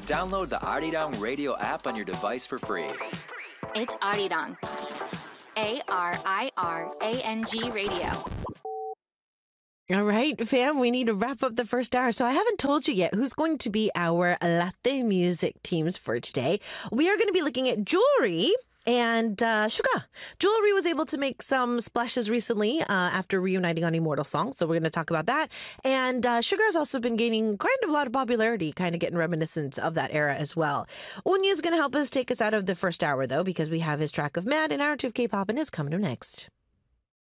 Download the Arirang Radio app on your device for free. It's Arirang. ARIRANG Radio. All right, fam, we need to wrap up the first hour. So I haven't told you yet who's going to be our latte music teams for today. We are going to be looking at jewelry. And Suga. Jewelry was able to make some splashes recently after reuniting on Immortal Song. So we're going to talk about that. And Sugar has also been gaining kind of a lot of popularity, kind of getting reminiscent of that era as well. Unya is going to help us take us out of the first hour, though, because we have his track of Mad and hour 2 of K-pop and is coming up next.